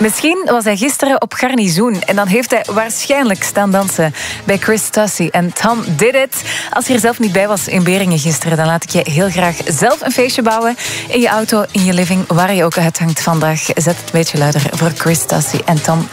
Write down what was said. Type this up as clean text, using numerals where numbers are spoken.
Misschien was hij gisteren op garnizoen en dan heeft hij waarschijnlijk staan dansen bij Chris Tassi en Tom Did It. Als je er zelf niet bij was in Beringen gisteren, dan laat ik je heel graag zelf een feestje bouwen. In je auto, in je living, waar je ook uithangt vandaag. Zet het een beetje luider voor Chris Tassi en Tom